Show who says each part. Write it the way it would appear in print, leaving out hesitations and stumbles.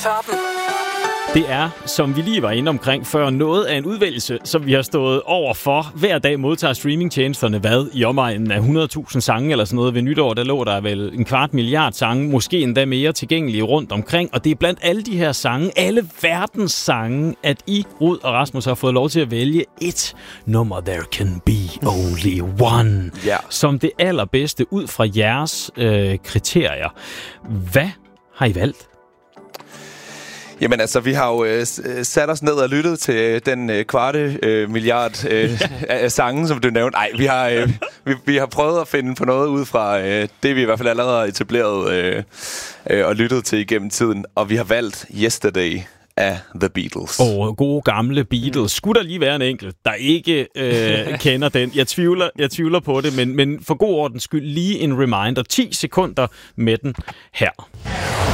Speaker 1: toppen.
Speaker 2: Det er, som vi lige var inde omkring før, noget af en udvælgelse, som vi har stået over for. Hver dag modtager streamingtjenesterne i omegnen af 100.000 sange eller sådan noget. Ved nytår, der lå der vel 250 sange, måske endda mere tilgængelige rundt omkring. Og det er blandt alle de her sange, alle verdens sange, at I, Rud og Rasmus, har fået lov til at vælge et nummer, There Can Be Only One, som det allerbedste ud fra jeres kriterier. Hvad har I valgt?
Speaker 3: Jamen altså, vi har jo sat os ned og lyttet til den kvarte milliard af sange, som du nævnte. Nej, vi har prøvet at finde på noget ud fra det, vi i hvert fald allerede har etableret og lyttet til igennem tiden. Og vi har valgt Yesterday af The Beatles.
Speaker 2: Gode gamle Beatles. Skulle der lige være en enkelt, der ikke kender den? Jeg tvivler på det, men for god ordens skyld lige en reminder. 10 sekunder med den her.